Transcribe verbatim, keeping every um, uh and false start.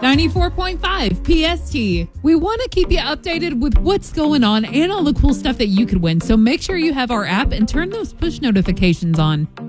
ninety-four point five P S T. We want to keep you updated with what's going on and all the cool stuff that you could win. So make sure you have our app and turn those push notifications on.